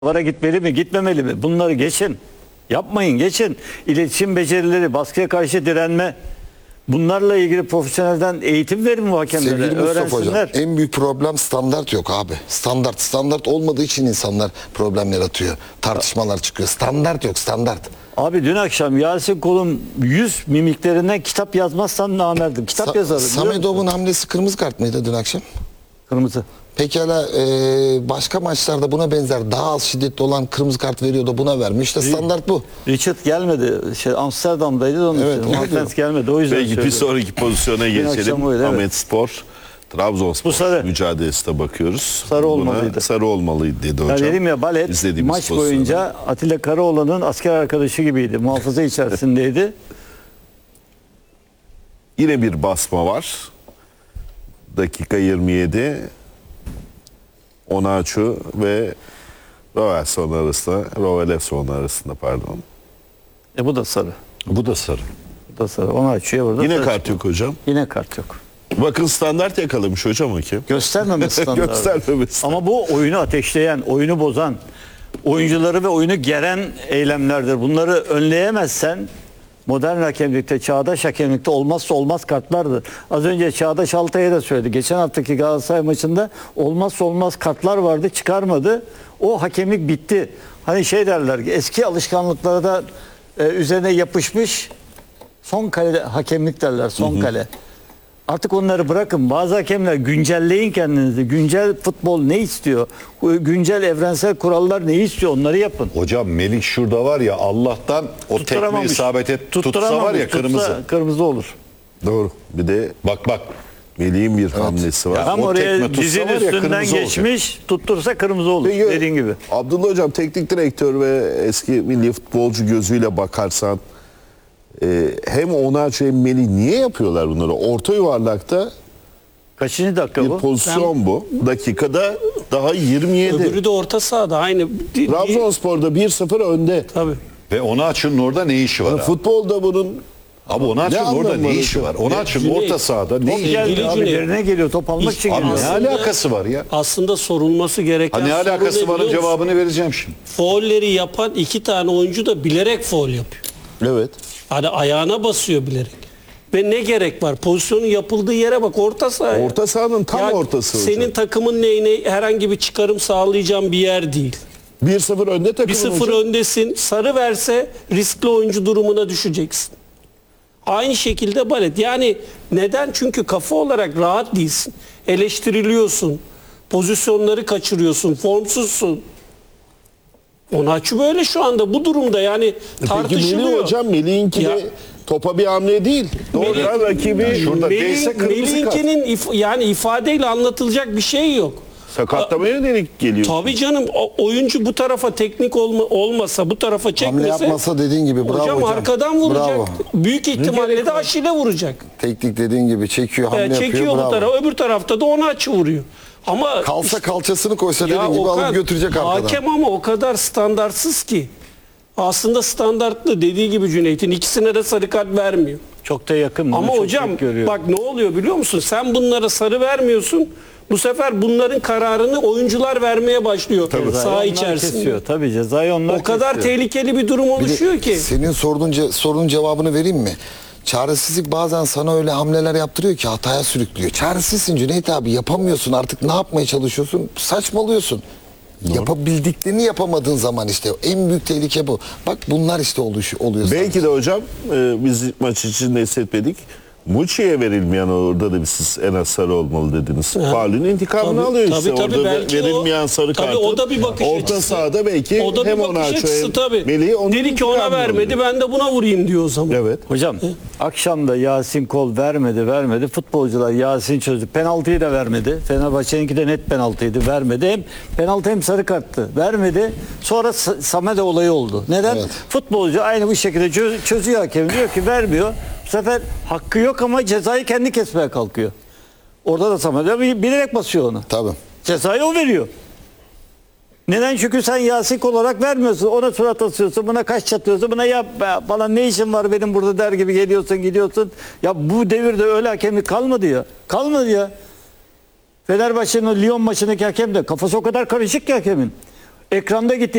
Vara gitmeli mi, gitmemeli mi? Bunları geçin. Yapmayın, geçin. İletişim becerileri, baskıya karşı direnme. Bunlarla ilgili profesyonelden eğitim verin bu hakemlere. Sevgili Mustafa Hocam, Öğrensinler. en büyük problem standart yok abi. Standart olmadığı için insanlar problem yaratıyor. Tartışmalar çıkıyor. Standart yok, standart. Abi dün akşam Yasin Kol'un yüz mimiklerinden kitap yazmazsan namerdim. Kitap yazarım. Samedov'un hamlesi kırmızı kart mıydı dün akşam? Kırmızı. Pekala başka maçlarda buna benzer daha az şiddetli olan kırmızı kart veriyordu, buna vermiş. İşte standart bu. Richard gelmedi. Amsterdam'daydı da onun Evet, için. Martens gelmedi. O yüzden Peki bir söylüyorum. sonraki pozisyona geçelim. öyle, evet. Ahmet Spor, Trabzonspor Bu sarı. mücadelesine bakıyoruz. Sarı Buna olmalıydı. sarı olmalıydı dedi hocam. Ya dedim ya, Balet İzlediğimiz maç pozisyonda. boyunca Atilla Karaoğlan'ın asker arkadaşı gibiydi. Muhafaza içerisindeydi. Yine bir basma var. Dakika 27. Onaçu ve Rovelson arasında pardon. Bu da sarı. Bu da sarı. Bu da sarı. Onu açıyor burada. Yine sarı kart çıkıyor. yok hocam. Yine kart yok. Bakın standart yakalamış hocam hakem. Göstermeme standartı. Göstermemesi. Ama bu oyunu ateşleyen, oyunu bozan, oyuncuları ve oyunu geren eylemlerdir. Bunları önleyemezsen modern hakemlikte, çağdaş hakemlikte olmazsa olmaz kartlardır. Az önce Çağdaş Altay'a da söyledi. Geçen haftaki Galatasaray maçında olmazsa olmaz kartlar vardı, çıkarmadı. O hakemlik bitti. Hani şey derler, eski alışkanlıklara da üzerine yapışmış son kale hakemlik derler, son kale. Artık onları bırakın. Bazı hakemler güncelleyin kendinizi. Güncel futbol ne istiyor? Güncel evrensel kurallar ne istiyor? Onları yapın. Hocam Melik şurada var ya, Allah'tan o tekme Tutturamamış. isabet et. Tutsa Tutturamamış. var ya kırmızı. Tutsa kırmızı olur. Doğru. Bir de Bak. Melih'in bir hamlesi var. Tam o oraya tekme tutsa dizin var ya, üstünden kırmızı geçmiş. Tuttursa kırmızı olur. Peki, Dediğin gibi. Abdullah Hocam teknik direktör ve eski milli futbolcu gözüyle bakarsan hem Onaçu hem Melih niye yapıyorlar bunları? Orta yuvarlakta Kaçıncı dakika bir bu? pozisyon bu. Dakikada daha 27. Öbürü de orta sahada aynı. Trabzonspor'da 1-0 önde. Tabii. Ve Onaçu'nun orada ne işi var abi? Futbolda bunun Abi Onaçu'nun orada anlamı ne var işi hocam? var? Onaçu'nun Cüneyt, orta sahada ne Top işi geldi ilgili abi. Cüneyt. Derine geliyor. Top almak için Abi geliyor. ne Aslında- alakası var ya? Aslında sorulması gereken Ha ne alakası soru ne var, biliyor musun? cevabını vereceğim şimdi. Faulleri yapan iki tane oyuncu da bilerek faul yapıyor. evet. Hani ayağına basıyor bilerek. Ve ne gerek var? Pozisyonun yapıldığı yere bak, orta saha. Orta sahanın tam Ya ortası senin hocam. takımın neyine herhangi bir çıkarım sağlayacağın bir yer değil. 1-0 önde takımın 1-0 hocam. öndesin. Sarı verse riskli oyuncu durumuna düşeceksin. Aynı şekilde Balet. Yani neden? Çünkü kafa olarak rahat değilsin. Eleştiriliyorsun. Pozisyonları kaçırıyorsun. Formsuzsun. Onaçu böyle şu anda bu durumda, yani Peki tartışılıyor. Melih hocam, Melih'inki Ya- de topa bir hamle değil. Doğrudan rakibi şurada değse kırmızı kart. Melih'inkinin yani ifadeyle anlatılacak bir şey yok. sakatlamaya yönelik geliyor. Tabii canım, oyuncu bu tarafa teknik olmasa, bu tarafa Hamle çekmese, yapmasa dediğin gibi, bravo hocam hocam. arkadan vuracak. Bravo. Büyük ihtimalle de Aşil'e vuracak. Teknik dediğin gibi çekiyor, hamle Çekiyor yapıyor, bu bravo. tarafa, öbür tarafta da Onaçu vuruyor. Ama Kalsa kalçasını koysa ya dediğin gibi o kadar- alıp götürecek arkadan. hakem ama o kadar standartsız ki. Aslında standartlı, dediği gibi Cüneyt'in ikisine de sarı kart vermiyor. Çok da yakın. bunu Ama çok hocam net görüyor. bak ne oluyor biliyor musun? Sen bunlara sarı vermiyorsun. Bu sefer bunların kararını oyuncular vermeye başlıyor Cezayı saha onlar içerisinde. kesiyor. Tabii cezayı onlar O kadar kesiyor. tehlikeli bir durum Bir de oluşuyor ki. senin sorunun cevabını vereyim mi? Çaresizlik bazen sana öyle hamleler yaptırıyor ki hataya sürüklüyor. Çaresizsin Cüneyt abi, yapamıyorsun artık, ne yapmaya çalışıyorsun? Saçmalıyorsun. Yapabildiklerini yapamadığın zaman işte en büyük tehlike bu. Bak bunlar işte oluyor. Belki de hocam biz maç için de hissetmedik. Muçi'ye verilmeyen, orada da siz en az sarı olmalı dediniz. Faulün intikamını Tabii, alıyor tabii, işte. tabii. Orada Belki verilmeyen sarı tabii kartı. o da bir bakış Orta açısı. sahada belki O da hem bir bakış Onaçu açısı hem tabii. Melih onun Dedi ki ona intikamını vermedi, alıyor. ben de buna vurayım diyor o zaman. Evet. Hocam akşam da Yasin Kol vermedi. Futbolcular Yasin çözdü. Penaltıyı da vermedi. Fenerbahçe'ninki de net penaltıydı. Vermedi. Hem penaltı hem sarı karttı. Vermedi. Sonra Samet'e olayı oldu. Neden? Evet. Futbolcu aynı bu şekilde çözüyor hakem. Diyor ki vermiyor. Bu sefer hakkı yok ama cezayı kendi kesmeye kalkıyor. Orada da Samet'e bilerek basıyor onu. Tabii. Cezayı o veriyor. Neden? Çünkü sen Yasik olarak vermiyorsun. Ona surat asıyorsun, buna kaş çatıyorsun, buna yap falan, ne işin var benim burada der gibi geliyorsun gidiyorsun. Ya bu devirde öyle hakemlik kalmadı ya. Kalmadı ya. Fenerbahçe'nin o Lyon maçındaki hakem de kafası o kadar karışık ki hakemin. Ekranda gitti.